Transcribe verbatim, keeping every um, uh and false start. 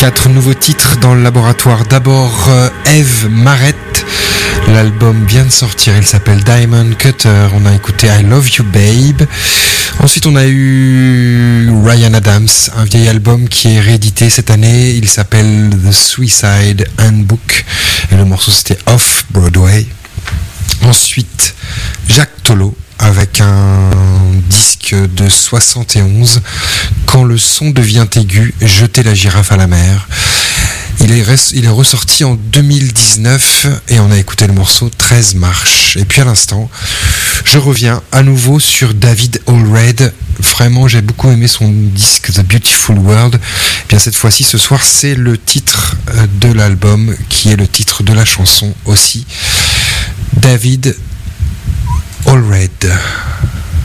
Quatre nouveaux titres dans le laboratoire. D'abord euh, Eve Marette. L'album vient de sortir, il s'appelle Diamond Cutter. On a écouté I Love You Babe. Ensuite on a eu Ryan Adams, un vieil album qui est réédité cette année. Il s'appelle The Suicide Handbook et le morceau c'était Off Broadway. Ensuite Jacques Tolo avec un disque de soixante et onze, Quand le son devient aigu, Jeter la girafe à la mer. Il est, res- il est ressorti en deux mille dix-neuf et on a écouté le morceau treize marches. Et puis à l'instant, je reviens à nouveau sur David Allred. Vraiment, j'ai beaucoup aimé son disque The Beautiful World. Et bien cette fois-ci, ce soir, c'est le titre de l'album qui est le titre de la chanson aussi. David Allred.